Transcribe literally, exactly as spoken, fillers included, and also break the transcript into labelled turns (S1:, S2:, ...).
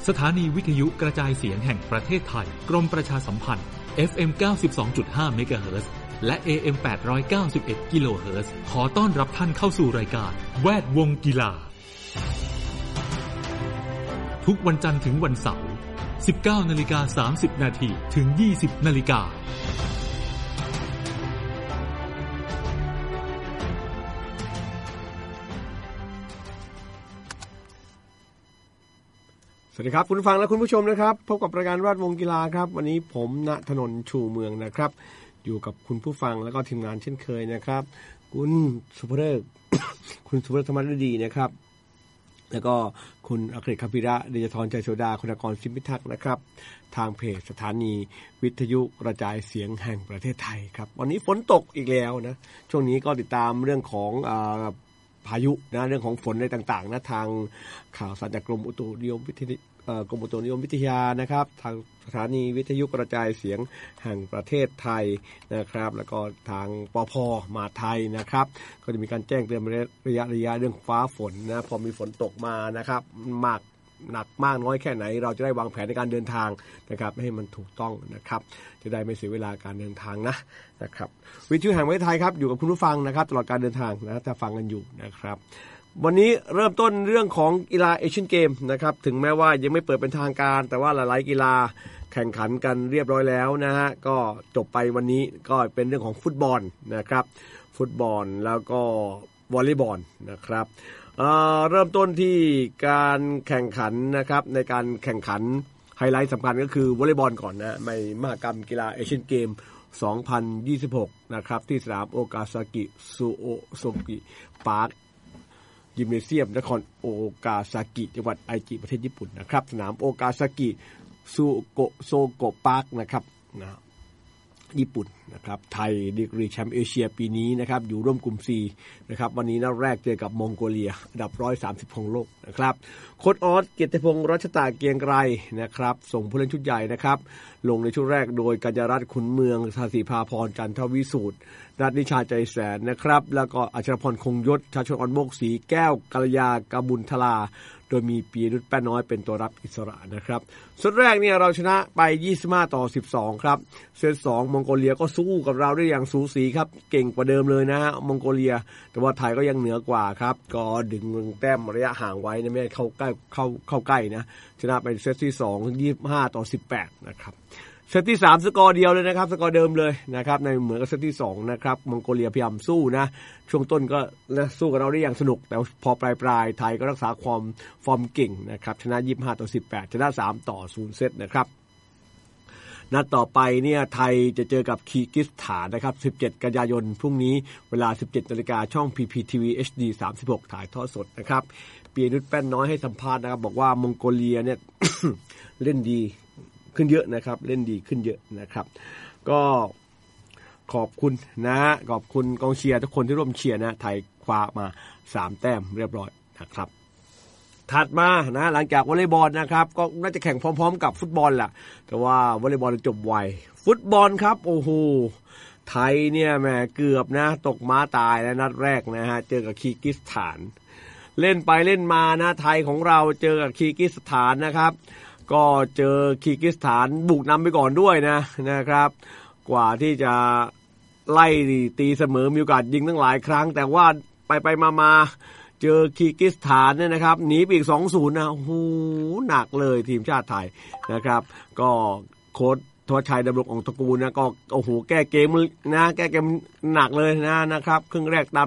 S1: สถานีวิทยุกระจายเสียงแห่งประเทศไทยกรมประชาสัมพันธ์ เอฟ เอ็ม เก้าสิบสองจุดห้า เมกะเฮิรตซ์และ เอ เอ็ม แปดร้อยเก้าสิบเอ็ด กิโลเฮิรตซ์ขอต้อนรับท่านเข้าสู่รายการแวดวงกีฬาทุกวันจันทร์ถึงวันเสาร์ สิบเก้านาฬิกาสามสิบนาที ถึง ยี่สิบนาฬิกา
S2: สวัสดีครับคุณผู้ฟังและคุณผู้ชมนะครับพบกับรายการแวดวงกีฬาครับวันนี้ผมณถนนชูเมืองนะครับอยู่กับคุณผู้ฟังแล้วก็ทีมงานเช่นเคยนะครับคุณสุภเริก คุณสุภเริกธรรมฤดีนะครับแล้วก็คุณอัครคัมภิระเดชธรใจโสดาคุณกรสิมพิทักษ์นะครับทางเพจสถานีวิทยุกระจายเสียงแห่งประเทศไทยครับวันนี้ฝนตกอีกแล้วนะช่วงนี้ก็ติดตามเรื่องของอ่าพายุนะเรื่องของฝนอะไรต่างๆนะทางข่าวสารจากกรมอุตุนิยมวิทยากรมอุตุนิยมวิทยานะครับทางสถานีวิทยุกระจายเสียงแห่งประเทศไทยนะครับแล้วก็ทางปภ.มหาดไทยนะครับก็จะมีการแจ้งเตือนระยะระยะเรื่องฟ้าฝนนะพอมีฝนตกมานะครับมากหนักมากน้อยแค่ไหนเราจะได้วางแผนในการเดินทางนะครับให้มันถูกต้องนะครับจะได้ไม่เสียเวลาการเดินทางนะนะครับวิทยุแห่งประเทศไทยครับอยู่กับคุณผู้ฟังนะครับตลอดการเดินทางนะถ้าฟังกันอยู่นะครับวันนี้เริ่มต้นเรื่องของกีฬาเอเชียนเกมนะครับถึงแม้ว่ายังไม่เปิดเป็นทางการแต่ว่าหลายๆกีฬาแข่งขันกันเรียบร้อยแล้วนะฮะก็จบไปวันนี้ก็เป็นเรื่องของฟุตบอลนะครับฟุตบอลแล้วก็วอลเลย์บอลนะครับเอ่อเริ่มต้นที่การแข่งขันนะครับในการแข่งขันไฮไลท์สำคัญก็คือวอลเลย์บอลก่อนนะในมหกรรมกีฬาเอเชียนเกมสองพันยี่สิบหกนะครับที่สนามโอกาซากิซูโอโซกิพาร์คยิมเนเซียมนครโอกาซากิจังหวัดไอจิประเทศญี่ปุ่นนะครับสนามโอกาซากิซูโกโซโกพาร์คนะครับนะญี่ปุ่นนะครับไทยดีกรีแชมป์เอเชียปีนี้นะครับอยู่ร่วมกลุ่ม C นะครับวันนี้นัดแรกเจอกับมองโกเลียอันดับหนึ่งร้อยสามสิบของโลกนะครับโค้ชออสเกียรติพงษ์รัชตาเกียงไกรนะครับส่งผู้เล่นชุดใหญ่นะครับลงในชุดแรกโดยกัญญารัตน์ขุนเมืองทาสีภาพรจันทวิสูตรรัตนิชาใจแสนนะครับแล้วก็อัชรพรคงยศชาชนอ่อนโมกศรีแก้วกัลยากบุญทลาโดยมีปีนุชแป้นน้อยเป็นตัวรับอิสระนะครับเซตแรกเนี่ยเราชนะไปยี่สิบห้าต่อสิบสองครับเซตสองมองโกเลียก็สู้กับเราได้อย่างสูสีครับเก่งกว่าเดิมเลยนะฮะมองโกเลียแต่ว่าไทยก็ยังเหนือกว่าครับก็ดึงแต้มระยะห่างไว้นะไม่ให้เข้าใกล้เข้าเข้าใกล้นะชนะไปเซตที่สองยี่สิบห้าต่อสิบแปดนะครับเซตที่สามสกอร์เดียวเลยนะครับสกอร์เดิมเลยนะครับในเหมือนกับเซตที่สองนะครับมองโกเลียพยายามสู้นะช่วงต้นก็นะสู้กับเราได้อย่างสนุกแต่พอปลายๆไทยก็รักษาความฟอร์มเก่งนะครับชนะยี่สิบห้าต่อสิบแปดชนะสามต่อศูนย์เซตนะครับนัดต่อไปเนี่ยไทยจะเจอกับคีร์กิสถานนะครับสิบเจ็ดกันยายนพรุ่งนี้เวลา สิบเจ็ดนาฬิกา ช่อง พี พี ที วี เอช ดี สามสิบหกถ่ายทอดสดนะครับปีนุชแป้นน้อยให้สัมภาษณ์นะครับบอกว่ามองโกเลียเนี่ย เล่นดีขึ้นเยอะนะครับเล่นดีขึ้นเยอะนะครับก็ขอบคุณนะขอบคุณกองเชียร์ทุกคนที่ร่วมเชียร์นะไทยคว้ามาสามแต้มเรียบร้อยนะครับถัดมานะหลังจากวอลเลย์บอลนะครับก็น่าจะแข่งพร้อมๆกับฟุตบอลแหละแต่ว่าวอลเลย์บอลจบไวฟุตบอลครับโอ้โหไทยเนี่ยแหมเกือบนะตกม้าตายแล้วนัดแรกนะฮะเจอกับคีร์กิสถานเล่นไปเล่นมานะไทยของเราเจอกับคีร์กิสถานนะครับก็เจอคีร์กิสถานบุกนำไปก่อนด้วยนะนะครับกว่าที่จะไล่ตีเสมอมีโอกาสยิงตั้งหลายครั้งแต่ว่าไปไปมามาเจอคีร์กิสถานเนี่ยนะครับหนีไปอีก สองศูนย์ นะโอ้โหหนักเลยทีมชาติไทยนะครับก็โค้ชธวัชชัยดำรงองค์ตระกูลนะก็โอ้โหแก้เกมนะแก้เกมหนักเลยนะนะครับครึ่งแรกตาม